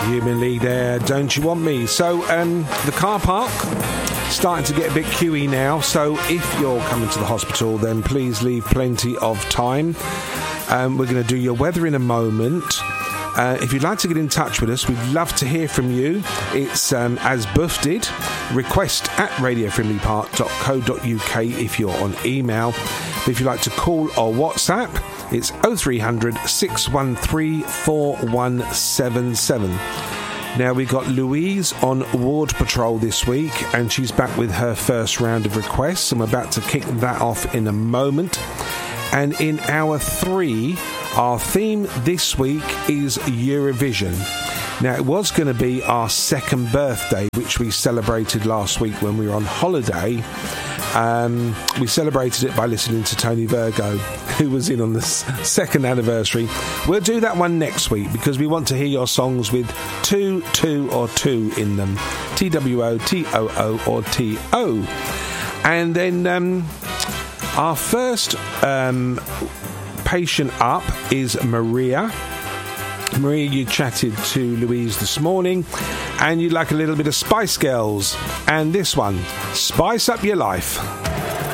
Human League there, Don't You Want Me? So, the car park starting to get a bit queuey now, so if you're coming to the hospital, then please leave plenty of time. We're going to do your weather in a moment. If you'd like to get in touch with us, we'd love to hear from you. It's as Buff did, request at radiofriendlypark.co.uk if you're on email. But if you'd like to call or WhatsApp, it's 0300 613 4177. Now, we got Louise on ward patrol this week, and she's back with her first round of requests, and we're about to kick that off in a moment. And in hour 3, our theme this week is Eurovision. Now, it was going to be our second birthday, which we celebrated last week when we were on holiday. We celebrated it by listening to Tony Virgo, who was in on the second anniversary. We'll do that one next week because we want to hear your songs with 2, 2 or 2 in them. TWO, TOO or TO. And then our first patient up is Maria. Maria, you chatted to Louise this morning and you'd like a little bit of Spice Girls. And this one, Spice Up Your Life.